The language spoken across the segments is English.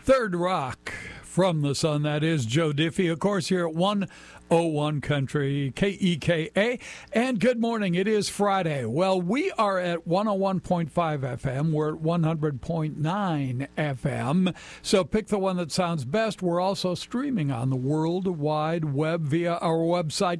Third Rock from the Sun, that is Joe Diffie, of course, here at 101 Country, KEKA. And good morning. It is Friday. Well, we are at 101.5 FM. We're at 100.9 FM. So pick the one that sounds best. We're also streaming on the World Wide Web via our website,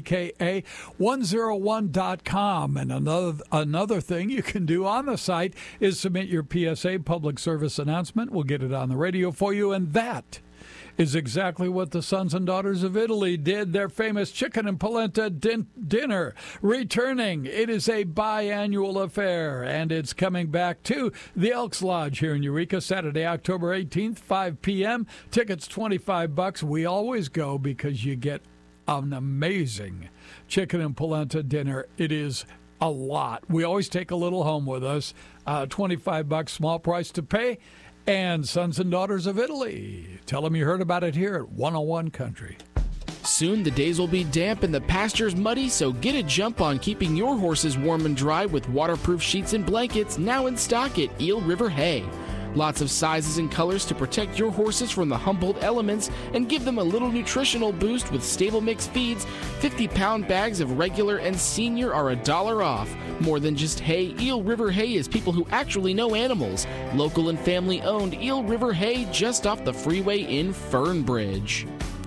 KEKA101.com. And another thing you can do on the site is submit your PSA, public service announcement. We'll get it on the radio for you. And that is exactly what the Sons and Daughters of Italy did. Their famous chicken and polenta dinner returning. It is a biannual affair, and it's coming back to the Elks Lodge here in Eureka, Saturday, October 18th, 5 p.m. Tickets $25. We always go because you get an amazing chicken and polenta dinner. It is a lot. We always take a little home with us. $25, small price to pay. And Sons and Daughters of Italy. Tell them you heard about it here at 101 Country. Soon the days will be damp and the pastures muddy, so get a jump on keeping your horses warm and dry with waterproof sheets and blankets now in stock at Eel River Hay. Lots of sizes and colors to protect your horses from the Humboldt elements and give them a little nutritional boost with stable mix feeds. 50-pound bags of regular and senior are $1 off. More than just hay, Eel River Hay is people who actually know animals. Local and family-owned Eel River Hay just off the freeway in Fernbridge.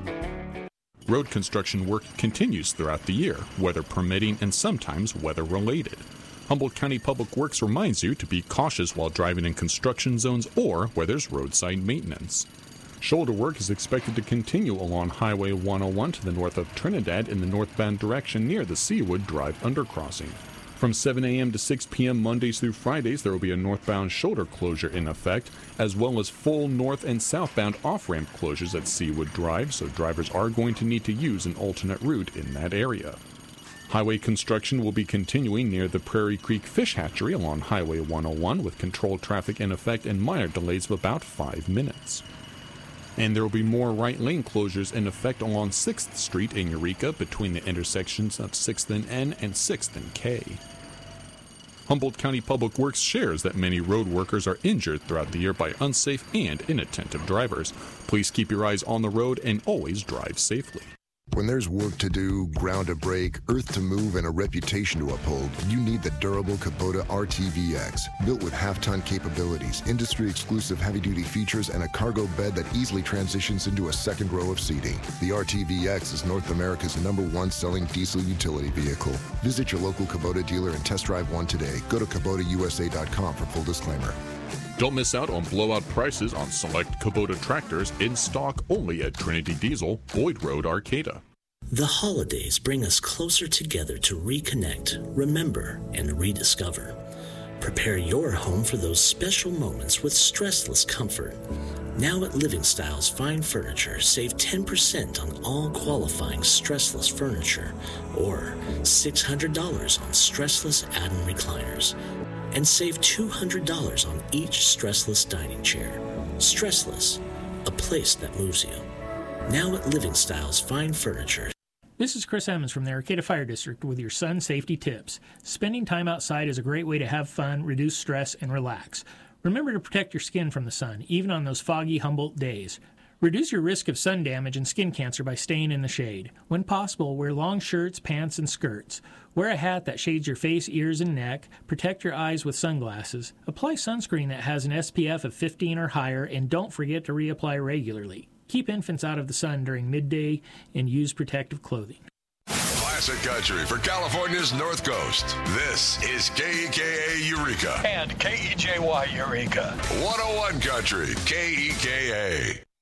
Road construction work continues throughout the year, weather permitting and sometimes weather-related. Humboldt County Public Works reminds you to be cautious while driving in construction zones or where there's roadside maintenance. Shoulder work is expected to continue along Highway 101 to the north of Trinidad in the northbound direction near the Seawood Drive undercrossing. From 7 a.m. to 6 p.m. Mondays through Fridays, there will be a northbound shoulder closure in effect, as well as full north and southbound off-ramp closures at Seawood Drive, so drivers are going to need to use an alternate route in that area. Highway construction will be continuing near the Prairie Creek Fish Hatchery along Highway 101 with controlled traffic in effect and minor delays of about 5 minutes. And there will be more right lane closures in effect along 6th Street in Eureka between the intersections of 6th and N and 6th and K. Humboldt County Public Works shares that many road workers are injured throughout the year by unsafe and inattentive drivers. Please keep your eyes on the road and always drive safely. When there's work to do, ground to break, earth to move, and a reputation to uphold, you need the durable Kubota RTVX. Built with half-ton capabilities, industry-exclusive heavy-duty features, and a cargo bed that easily transitions into a second row of seating. The RTVX is North America's #1 selling diesel utility vehicle. Visit your local Kubota dealer and test drive one today. Go to KubotaUSA.com for full disclaimer. Don't miss out on blowout prices on select Kubota tractors in stock only at Trinity Diesel, Boyd Road, Arcata. The holidays bring us closer together to reconnect, remember, and rediscover. Prepare your home for those special moments with stressless comfort. Now at Living Styles Fine Furniture, save 10% on all qualifying stressless furniture or $600 on stressless add-on recliners. And save $200 on each stressless dining chair. Stressless, a place that moves you. Now at Living Styles Fine Furniture. This is Chris Emmons from the Arcata Fire District with your sun safety tips. Spending time outside is a great way to have fun, reduce stress, and relax. Remember to protect your skin from the sun, even on those foggy Humboldt days. Reduce your risk of sun damage and skin cancer by staying in the shade. When possible, wear long shirts, pants, and skirts. Wear a hat that shades your face, ears, and neck. Protect your eyes with sunglasses. Apply sunscreen that has an SPF of 15 or higher, and don't forget to reapply regularly. Keep infants out of the sun during midday and use protective clothing. Classic country for California's North Coast. This is KEKA Eureka. And KEJY Eureka. 101 Country, KEKA.